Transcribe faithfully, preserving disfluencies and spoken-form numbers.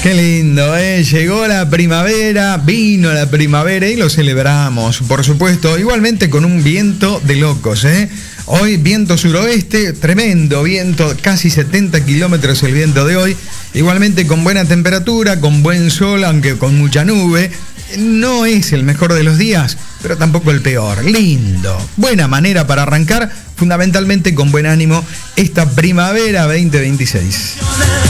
Qué lindo, ¿eh? Llegó la primavera, vino la primavera y lo celebramos, por supuesto, igualmente con un viento de locos, ¿eh? Hoy viento suroeste, tremendo viento, casi setenta kilómetros el viento de hoy, igualmente con buena temperatura, con buen sol, aunque con mucha nube. No es el mejor de los días, pero tampoco el peor. Lindo, buena manera para arrancar, fundamentalmente con buen ánimo, esta primavera veinte veintiséis.